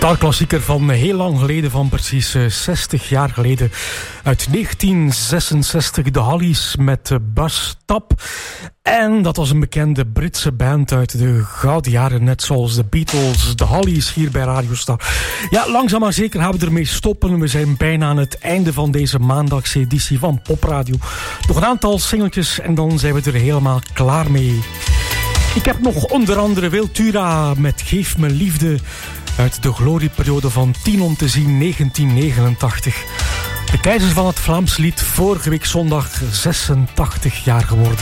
Gitaarklassieker van heel lang geleden, van precies 60 jaar geleden. Uit 1966, de Hollies met Bus Stop. En dat was een bekende Britse band uit de gouden jaren, net zoals de Beatles, de Hollies hier bij Radio Star. Ja, langzaam maar zeker gaan we ermee stoppen. We zijn bijna aan het einde van deze maandagseditie van Popradio. Nog een aantal singeltjes en dan zijn we er helemaal klaar mee. Ik heb nog onder andere Wiltura met Geef me liefde uit de glorieperiode van 10 om te zien 1989. De keizers van het Vlaams lied, vorige week zondag 86 jaar geworden.